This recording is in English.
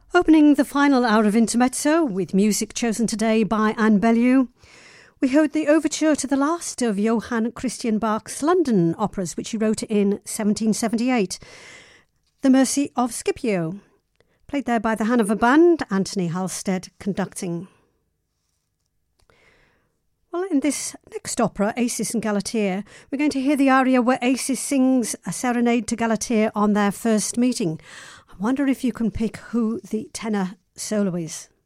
Opening the final hour of Intermezzo with music chosen today by Anne Bellew, we heard the overture to the last of Johann Christian Bach's London operas, which he wrote in 1778, The Mercy of Scipio, played there by the Hanover Band, Anthony Halstead conducting. Well, in this next opera, Acis and Galatea, we're going to hear the aria where Acis sings a serenade to Galatea on their first meeting. I wonder if you can pick who the tenor solo is.